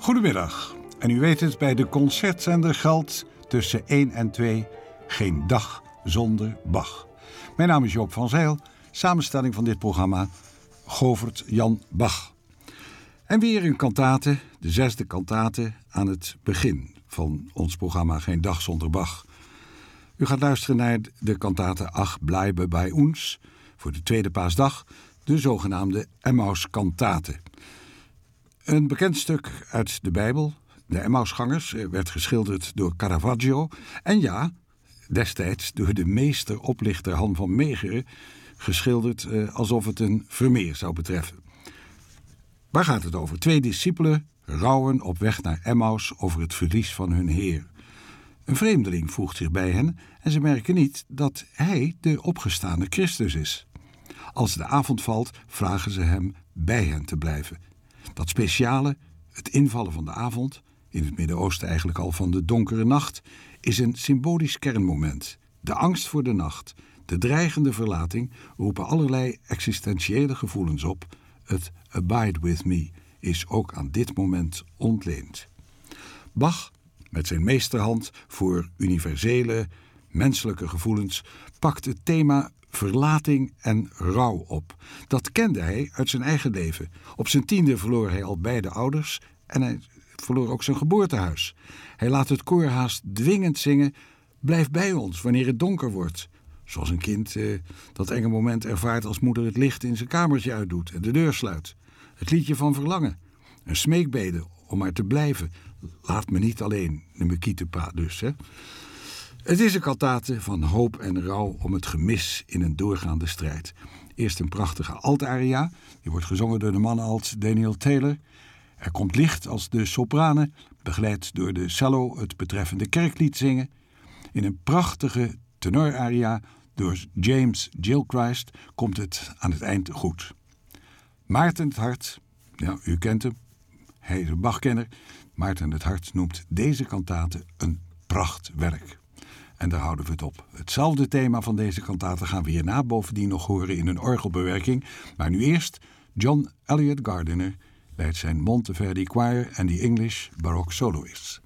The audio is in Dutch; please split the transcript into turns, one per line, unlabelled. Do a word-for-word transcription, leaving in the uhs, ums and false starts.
Goedemiddag. En u weet het, bij de concertzender geldt tussen één en twee geen dag zonder Bach. Mijn naam is Joop van Zijl, samenstelling van dit programma Govert Jan Bach. En weer een kantate, de zesde kantate aan het begin van ons programma Geen dag zonder Bach. U gaat luisteren naar de kantate Ach bleibe bij ons, voor de tweede paasdag, de zogenaamde Emmaus-kantate. Een bekend stuk uit de Bijbel, de Emmausgangers, werd geschilderd door Caravaggio. En ja, destijds door de meester-oplichter Han van Meegeren, geschilderd eh, alsof het een Vermeer zou betreffen. Waar gaat het over? Twee discipelen rouwen op weg naar Emmaus over het verlies van hun Heer. Een vreemdeling voegt zich bij hen en ze merken niet dat hij de opgestane Christus is. Als de avond valt, vragen ze hem bij hen te blijven. Dat speciale, het invallen van de avond, in het Midden-Oosten eigenlijk al van de donkere nacht, is een symbolisch kernmoment. De angst voor de nacht, de dreigende verlating roepen allerlei existentiële gevoelens op. Het abide with me is ook aan dit moment ontleend. Bach, met zijn meesterhand voor universele, menselijke gevoelens, pakt het thema verlating en rouw op. Dat kende hij uit zijn eigen leven. Op zijn tiende verloor hij al beide ouders en hij verloor ook zijn geboortehuis. Hij laat het koor haast dwingend zingen: blijf bij ons wanneer het donker wordt. Zoals een kind eh, dat enge moment ervaart als moeder het licht in zijn kamertje uitdoet en de deur sluit. Het liedje van verlangen. Een smeekbede om maar te blijven. Laat me niet alleen, de Mekitepa dus, hè. Het is een kantate van hoop en rouw om het gemis in een doorgaande strijd. Eerst een prachtige altaria, die wordt gezongen door de mannen als Daniel Taylor. Er komt licht als de sopranen, begeleid door de cello, het betreffende kerklied zingen. In een prachtige tenoraria door James Gilchrist komt het aan het eind goed. Maarten het Hart, ja, u kent hem, hij is een Bachkenner. Maarten het Hart noemt deze kantate een prachtwerk. En daar houden we het op. Hetzelfde thema van deze kantate gaan we hierna bovendien nog horen in een orgelbewerking. Maar nu eerst John Elliott Gardiner leidt zijn Monteverdi Choir en The English Baroque Soloists.